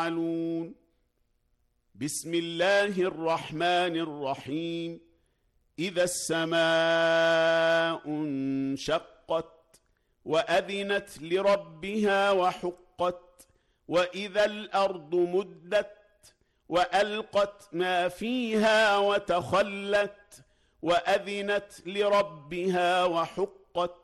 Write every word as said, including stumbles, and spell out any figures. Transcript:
يفعلون. بسم الله الرحمن الرحيم. إذا السماء انشقت وأذنت لربها وحقت، وإذا الأرض مدت وألقت ما فيها وتخلت، وأذنت لربها وحقت،